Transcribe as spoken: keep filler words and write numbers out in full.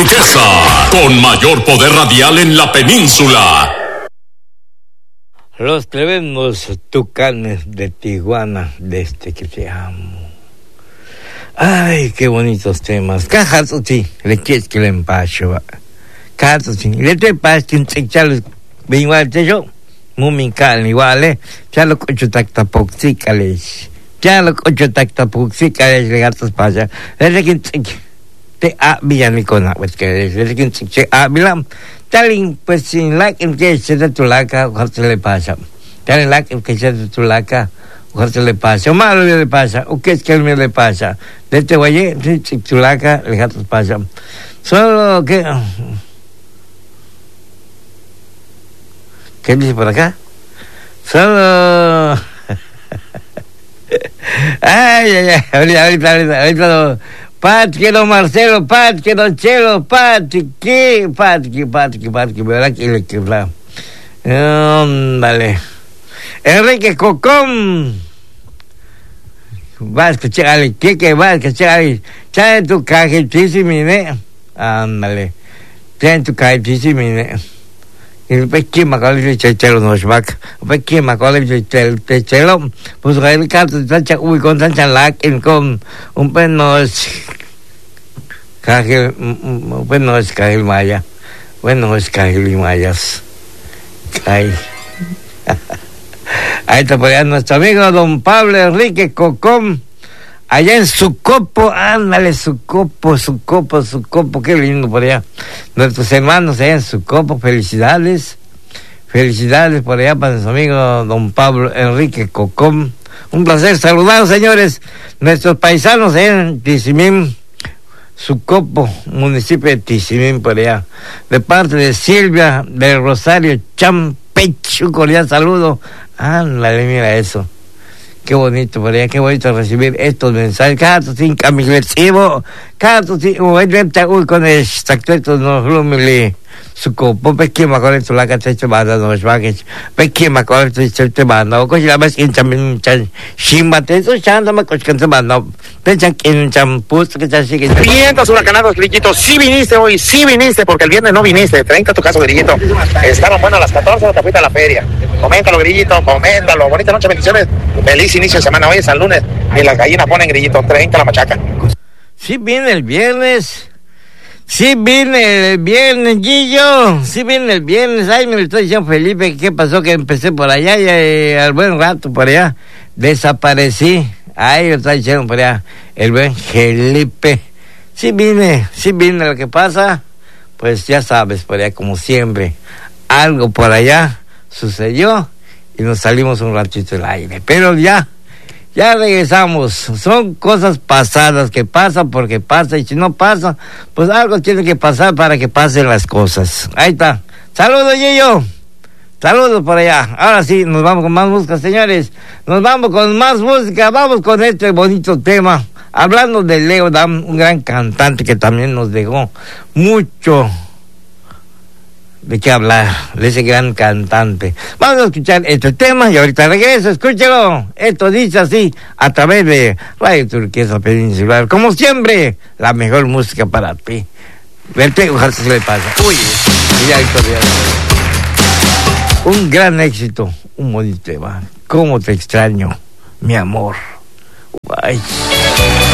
Turquesa, con mayor poder radial en la península. Los tremendos tucanes de Tijuana, desde que te amo. Ay, qué bonitos temas. Cajatuti, le quieres que le empacho. Cajatuti, le te pastin chalo, igual te yo. Mumin cal igual, eh. Chalo cocho tacta poxicales. Chalo cocho tacta poxicales, le gatos pasa. Le que te a villamicona, pues que le que te a vilam. Talin pues sin like en que se de tu laca, o se le pasa. Talin like en que se de tu laca. O se le pasa, o malo le pasa, o qué es que me le pasa. De este guayé, chulaca, le gatos pasa. Solo que. ¿Qué dice por acá? Solo. Ay, ay, ay, ahorita, ahorita, ahorita, ahorita. Pat, que don Marcelo, Pat, que don Chelo, Pat, que, Pat, que, Pat, que, Pat, que, ¿verdad que le quebra? Ándale. Enrique Cocón. Vas a escuchar, ¿qué que vas a escuchar? Trae tu cajetísimo, ¿eh? Ándale. Trae tu cajetísimo, ¿eh? Y después, ¿quién me acaba de decir chelo no es vaca? Después, ¿quién me acaba de decir chelo? Pues, el caso de Sancha, uy, con Sancha Lakin, con un penos. Cajel, un penos cajel maya. Bueno, es cajel y mayas. Ay. Ahí está por allá nuestro amigo don Pablo Enrique Cocón, allá en Sucopo, ándale, Sucopo, Sucopo, Sucopo, qué lindo por allá. Nuestros hermanos allá en Sucopo, felicidades, felicidades por allá para nuestro amigo don Pablo Enrique Cocón. Un placer saludaros, señores, nuestros paisanos allá en Tizimín, Sucopo, municipio de Tizimín por allá, de parte de Silvia del Rosario Champecho, un cordial saludo. Ándale, mira eso. Qué bonito por allá, qué bonito recibir estos mensajes. Cada sin camigresivo, cada sin, uy, con el sacteto nos lumili. Sucopo, perché ma con la cazzo banda no svaghe, perché ma con certe banda, o così la bas in cham cham shimba te so chanda ma con certe banda. Pensan que en champus que ya sigue. Vientos huracanados, Grillito, sí viniste hoy, sí viniste, porque el viernes no viniste. treinta tu caso, Grillito. Estaban buenas las catorce, te fuiste a la feria. Coméntalo, Grillito, coméntalo. Bonita noche, bendiciones. Feliz inicio de semana. Hoy es el lunes y las gallinas ponen, Grillito, treinta la machaca. Sí viene el viernes. Sí viene el viernes, Gillo. Sí viene el viernes. Ay, me lo estoy diciendo Felipe. ¿Qué pasó? Que empecé por allá y eh, al buen rato por allá desaparecí. Ay, lo está diciendo por allá el buen Felipe. Sí viene, sí viene. Lo que pasa, pues ya sabes, por allá como siempre, algo por allá sucedió y nos salimos un ratito del aire. Pero ya, ya regresamos. Son cosas pasadas que pasan porque pasa, y si no pasa, pues algo tiene que pasar para que pasen las cosas. Ahí está. Saludos, Gillo. Saludos por allá. Ahora sí, nos vamos con más música, señores. Nos vamos con más música. Vamos con este bonito tema. Hablando de Leo Dan, un gran cantante que también nos dejó mucho de qué hablar, de ese gran cantante. Vamos a escuchar este tema y ahorita regreso, escúchelo. Esto dice así, a través de Radio Turquesa Peninsular. Como siempre, la mejor música para ti. Verte, ojalá se le pasa. Uy, ya Victoria. Un gran éxito, un bonito tema. ¿Cómo te extraño, mi amor? Bye.